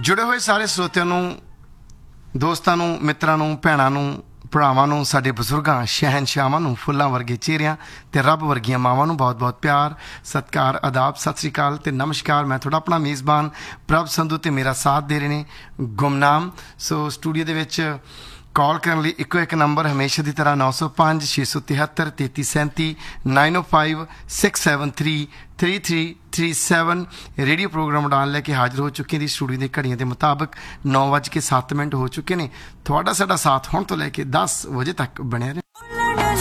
जुड़े हुए सारे ਸਰੋਤਿਆਂ ਨੂੰ, ਦੋਸਤਾਂ ਨੂੰ, ਮਿੱਤਰਾਂ ਨੂੰ, ਭੈਣਾਂ ਨੂੰ, ਭਰਾਵਾਂ ਨੂੰ, ਸਾਡੇ ਬਜ਼ੁਰਗਾਂ, ਸ਼ਹਿਨਸ਼ਾਹਾਂ ਨੂੰ, ਫੁੱਲਾਂ ਵਰਗੇ ਚਿਹਰਿਆਂ ਤੇ ਰੱਬ ਵਰਗੀਆਂ ਮਾਵਾਂ ਨੂੰ ਬਹੁਤ-ਬਹੁਤ ਪਿਆਰ, ਸਤਿਕਾਰ, ਆਦਾਬ, ਸਤਿ ਸ੍ਰੀ ਅਕਾਲ ਤੇ ਨਮਸਕਾਰ। ਮੈਂ ਤੁਹਾਡਾ ਆਪਣਾ ਮੇਜ਼ਬਾਨ ਪ੍ਰਭ ਸੰਧੂ ਤੇ ਮੇਰਾ ਸਾਥ ਦੇ ਰਹੇ ਨੇ ਗੁਮਨਾਮ। ਸੋ ਸਟੂਡੀਓ ਦੇ ਵਿੱਚ ਕਾਲ ਕਰਨ ਲਈ ਇੱਕੋ ਇੱਕ ਨੰਬਰ ਹਮੇਸ਼ਾ ਦੀ ਤਰ੍ਹਾਂ 905 673 3337 905 673 3337। ਰੇਡੀਓ ਪ੍ਰੋਗਰਾਮ ਉਡਾਨ ਲੈ ਕੇ ਹਾਜ਼ਰ ਹੋ ਚੁੱਕੇ ਦੀ ਸਟੂਡੀਓ ਦੀ ਘੜੀਆਂ ਦੇ ਮੁਤਾਬਕ 9:07 ਹੋ ਚੁੱਕੇ ਨੇ। ਤੁਹਾਡਾ ਸਾਡਾ ਸਾਥ ਹੁਣ ਤੋਂ ਲੈ ਕੇ 10 ਵਜੇ ਤੱਕ ਬਣਿਆ ਰਹੇ।